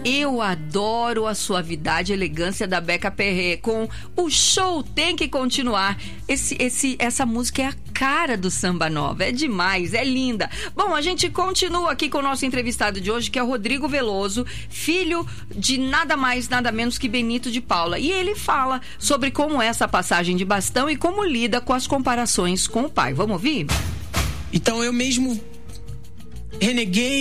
Eu adoro a suavidade e elegância da Beca Perré com O Show Tem Que Continuar. Essa música é a cara do Samba Nova, é demais, é linda. Bom, a gente continua aqui com o nosso entrevistado de hoje, que é o Rodrigo Veloso, filho de nada mais, nada menos que Benito de Paula. E ele fala sobre como é essa passagem de bastão e como lida com as comparações com o pai. Vamos ouvir? Então eu mesmo reneguei